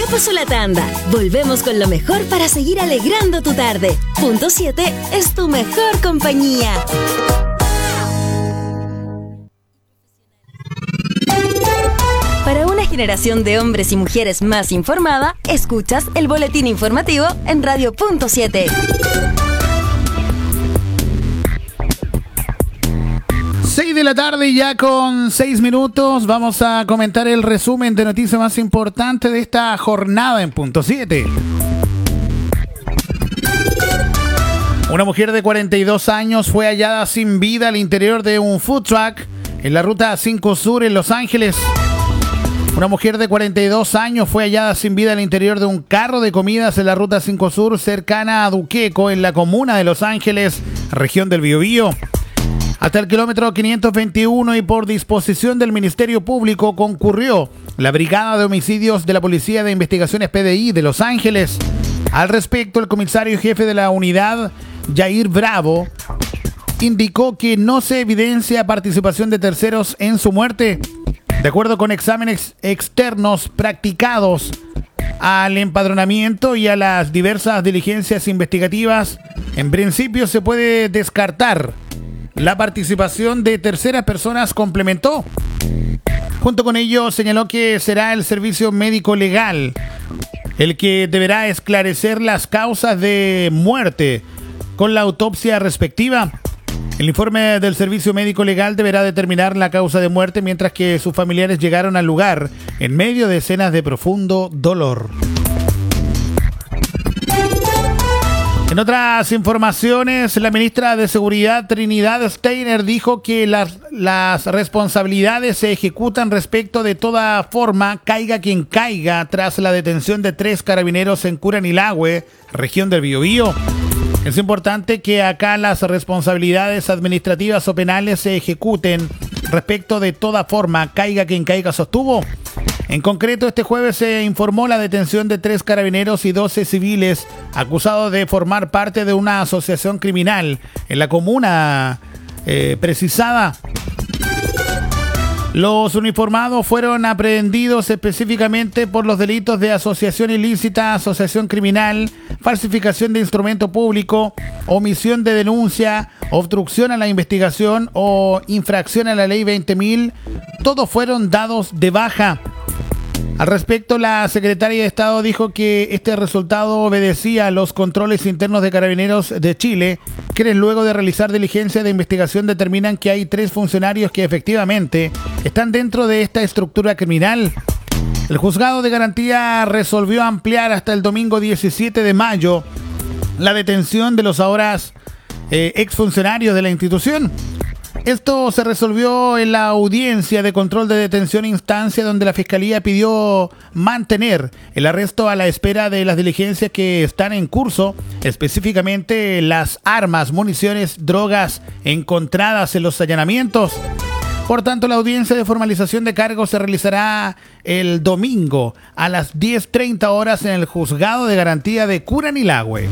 pasó la tanda. Volvemos con lo mejor para seguir alegrando tu tarde. Punto 7 es tu mejor compañía. Para una generación de hombres y mujeres más informada, escuchas el boletín informativo en Radio Punto 7. 6 de la tarde, ya con 6 minutos, vamos a comentar el resumen de noticias más importante de esta jornada en Punto 7. Una mujer de 42 años fue hallada sin vida al interior de un food truck en la ruta 5 Sur en Los Ángeles. Una mujer de 42 años fue hallada sin vida al interior de un carro de comidas en la ruta 5 Sur cercana a Duqueco en la comuna de Los Ángeles, región del Biobío. Hasta el kilómetro 521 y por disposición del Ministerio Público concurrió la Brigada de Homicidios de la Policía de Investigaciones PDI de Los Ángeles. Al respecto, el comisario jefe de la unidad, Jair Bravo, indicó que no se evidencia participación de terceros en su muerte. De acuerdo con exámenes externos practicados al empadronamiento y a las diversas diligencias investigativas, en principio se puede descartar la participación de terceras personas. Complementó. Junto con ello, señaló que será el servicio médico legal el que deberá esclarecer las causas de muerte con la autopsia respectiva. El informe del servicio médico legal deberá determinar la causa de muerte, mientras que sus familiares llegaron al lugar en medio de escenas de profundo dolor. En otras informaciones, la ministra de Seguridad, Trinidad Steiner, dijo que las responsabilidades se ejecutan respecto de toda forma, caiga quien caiga, tras la detención de 3 carabineros en Curanilahue, región del Biobío. Es importante que acá las responsabilidades administrativas o penales se ejecuten respecto de toda forma, caiga quien caiga, sostuvo. En concreto, este jueves se informó la detención de 3 carabineros y 12 civiles acusados de formar parte de una asociación criminal en la comuna precisada. Los uniformados fueron aprehendidos específicamente por los delitos de asociación ilícita, asociación criminal, falsificación de instrumento público, omisión de denuncia, obstrucción a la investigación o infracción a la ley 20.000. Todos fueron dados de baja. Al respecto, la secretaria de Estado dijo que este resultado obedecía a los controles internos de Carabineros de Chile, quienes luego de realizar diligencia de investigación determinan que hay 3 funcionarios que efectivamente están dentro de esta estructura criminal. El juzgado de garantía resolvió ampliar hasta el domingo 17 de mayo la detención de los ahora exfuncionarios de la institución. Esto se resolvió en la audiencia de control de detención instancia, donde la Fiscalía pidió mantener el arresto a la espera de las diligencias que están en curso, específicamente las armas, municiones, drogas encontradas en los allanamientos. Por tanto, la audiencia de formalización de cargos se realizará el domingo a las 10:30 horas en el Juzgado de Garantía de Curanilahue.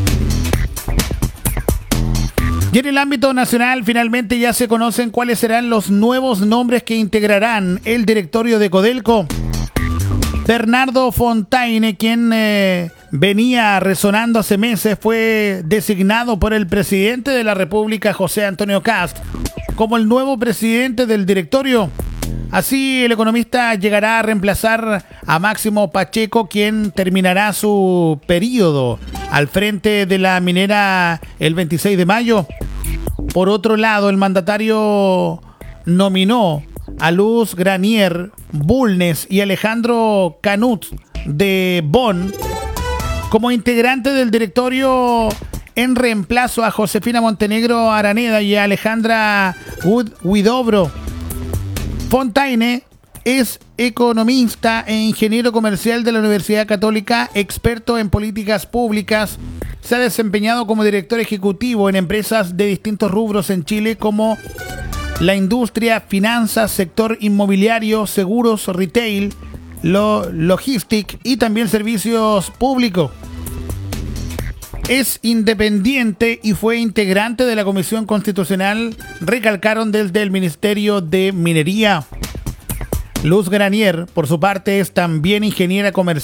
Y en el ámbito nacional, finalmente ya se conocen cuáles serán los nuevos nombres que integrarán el directorio de Codelco. Bernardo Fontaine, quien venía resonando hace meses, fue designado por el presidente de la República, José Antonio Kast, como el nuevo presidente del directorio. Así, el economista llegará a reemplazar a Máximo Pacheco, quien terminará su periodo al frente de la minera el 26 de mayo. Por otro lado, el mandatario nominó a Luz Granier Bulnes y Alejandro Canut de Bonn como integrante del directorio en reemplazo a Josefina Montenegro Araneda y a Alejandra Huidobro. Fontaine es economista e ingeniero comercial de la Universidad Católica, experto en políticas públicas. Se ha desempeñado como director ejecutivo en empresas de distintos rubros en Chile, como la industria, finanzas, sector inmobiliario, seguros, retail, logística y también servicios públicos. Es independiente y fue integrante de la Comisión Constitucional, recalcaron desde el Ministerio de Minería. Luz Granier, por su parte, es también ingeniera comercial